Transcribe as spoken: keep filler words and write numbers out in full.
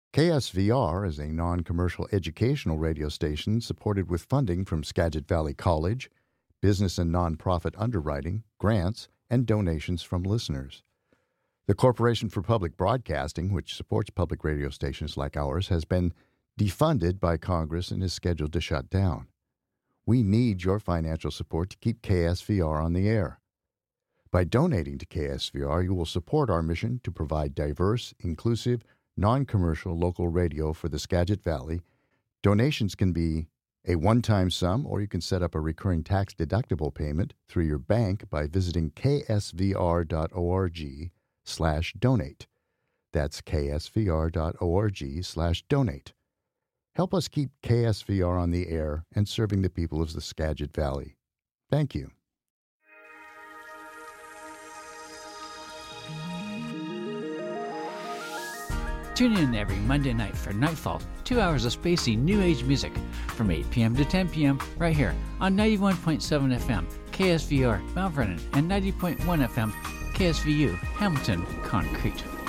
K S V R is a non-commercial educational radio station supported with funding from Skagit Valley College, business and nonprofit underwriting, grants, and donations from listeners. The Corporation for Public Broadcasting, which supports public radio stations like ours, has been defunded by Congress and is scheduled to shut down. We need your financial support to keep K S V R on the air. By donating to K S V R, you will support our mission to provide diverse, inclusive, non-commercial local radio for the Skagit Valley. Donations can be a one-time sum, or you can set up a recurring tax-deductible payment through your bank by visiting ksvr.org slash donate. That's ksvr.org slash donate. Help us keep K S V R on the air and serving the people of the Skagit Valley. Thank you. Tune in every Monday night for Nightfall, two hours of spacey New Age music from eight p.m. to ten p.m. right here on ninety-one point seven F M, K S V R, Mount Vernon, and ninety point one F M, K S V U, Hamilton, Concrete.